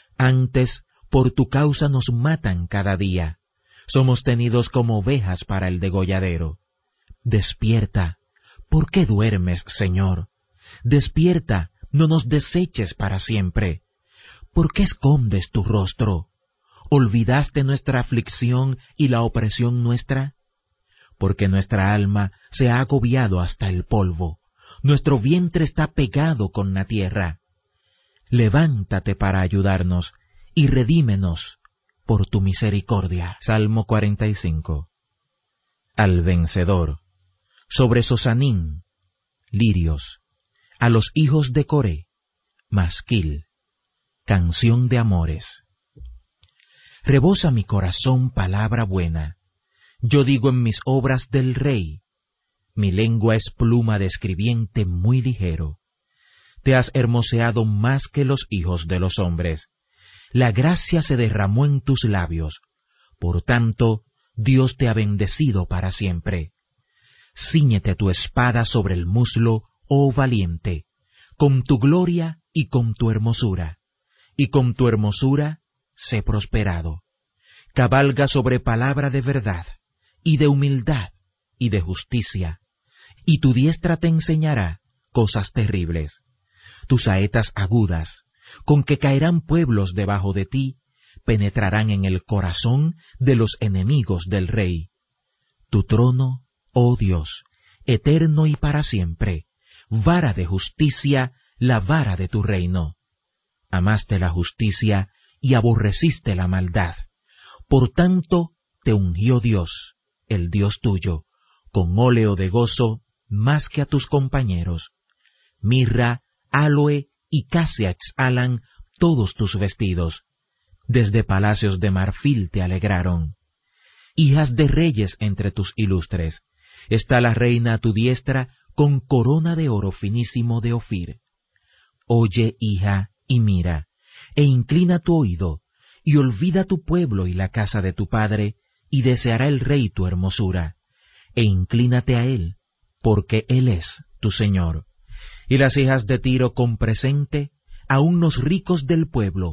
Antes, por tu causa nos matan cada día. Somos tenidos como ovejas para el degolladero. Despierta. ¿Por qué duermes, Señor? Despierta, no nos deseches para siempre. ¿Por qué escondes tu rostro? ¿Olvidaste nuestra aflicción y la opresión nuestra? Porque nuestra alma se ha agobiado hasta el polvo. Nuestro vientre está pegado con la tierra. Levántate para ayudarnos, y redímenos por tu misericordia. Salmo cuarenta y cinco. Al vencedor, sobre Sosanín, lirios, a los hijos de Coré, Masquil, canción de amores. Rebosa mi corazón palabra buena, yo digo en mis obras del Rey. Mi lengua es pluma de escribiente muy ligero. Te has hermoseado más que los hijos de los hombres. La gracia se derramó en tus labios. Por tanto, Dios te ha bendecido para siempre. Cíñete tu espada sobre el muslo, oh valiente, con tu gloria y con tu hermosura. Y con tu hermosura, sé prosperado. Cabalga sobre palabra de verdad, y de humildad, y de justicia. Y tu diestra te enseñará cosas terribles. Tus saetas agudas, con que caerán pueblos debajo de ti, penetrarán en el corazón de los enemigos del Rey. Tu trono, oh Dios, eterno y para siempre, vara de justicia, la vara de tu reino. Amaste la justicia y aborreciste la maldad. Por tanto, te ungió Dios, el Dios tuyo, con óleo de gozo más que a tus compañeros. Mirra, áloe y casia exhalan todos tus vestidos. Desde palacios de marfil te alegraron. Hijas de reyes entre tus ilustres. Está la reina a tu diestra con corona de oro finísimo de Ofir. Oye, hija, y mira, e inclina tu oído, y olvida tu pueblo y la casa de tu padre, y deseará el rey tu hermosura, e inclínate a él, porque él es tu Señor. Y las hijas de Tiro con presente, aun los ricos del pueblo,